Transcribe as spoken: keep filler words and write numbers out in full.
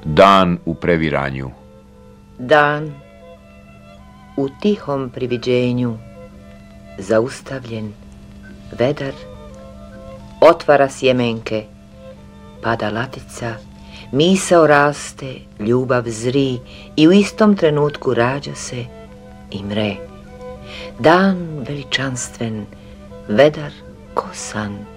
Dan u previranju. Dan u tihom priviđenju, zaustavljen, vedar, otvara sjemenke, pada latica, misao raste, ljubav zri i u istom trenutku rađa se i mre. Dan veličanstven, vedar ko san.